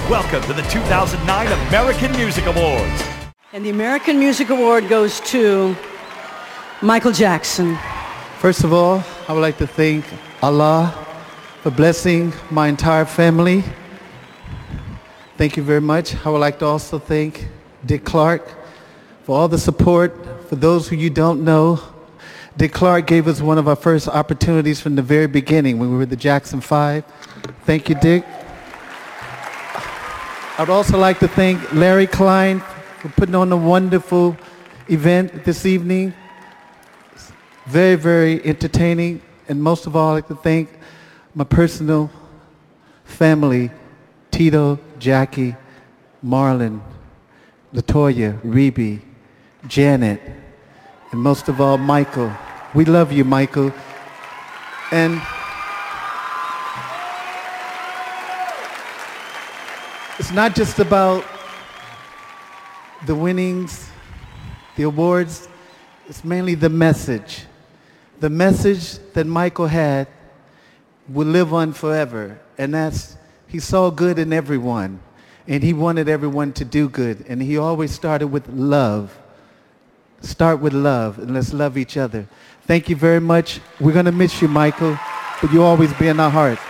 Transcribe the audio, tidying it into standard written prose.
Welcome to the 2009 American Music Awards. And the American Music Award goes to Michael Jackson. First of all, I would like to thank Allah for blessing my entire family. Thank you very much. I would like to also thank Dick Clark for all the support. For those who you don't know, Dick Clark gave us one of our first opportunities from the very beginning when we were the Jackson 5. Thank you, Dick. I'd also like to thank Larry Klein for putting on a wonderful event this evening. Very, very entertaining. And most of all, I'd like to thank my personal family, Tito, Jackie, Marlon, Latoya, Rebe, Janet, and most of all, Michael. We love you, Michael. And it's not just about the winnings, the awards. It's mainly the message. The message that Michael had will live on forever. And that's, he saw good in everyone. And he wanted everyone to do good. And he always started with love. Start with love, and let's love each other. Thank you very much. We're going to miss you, Michael, but you'll always be in our hearts.